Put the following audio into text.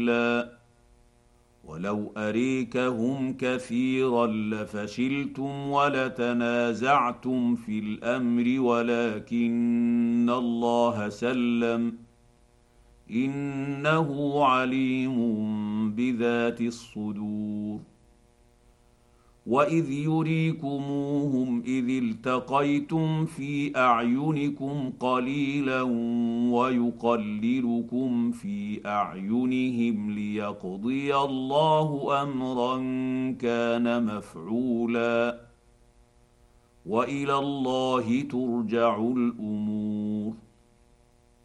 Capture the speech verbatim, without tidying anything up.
قليلا ولو اريكهم كثيرا لفشلتم ولتنازعتم في الامر ولكن الله سلم انه عليم بذات الصدور واذ يريكموهم اذ التقيتم في اعينكم قليلا ويقللكم في اعينهم ليقضي الله امرا كان مفعولا والى الله ترجع الامور